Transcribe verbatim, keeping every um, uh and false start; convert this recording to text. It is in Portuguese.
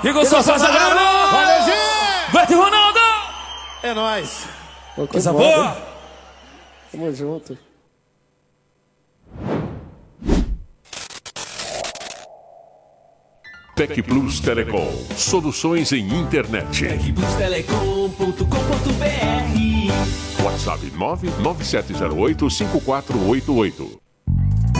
Que gostoso, essa grana! Valeu, gente! Beto e Ronaldo! É nóis! Coisa boa! Tamo junto. Tec Plus Telecom. Soluções em internet. tec plus telecom ponto com ponto br. WhatsApp nove nove sete zero oito cinco quatro oito oito.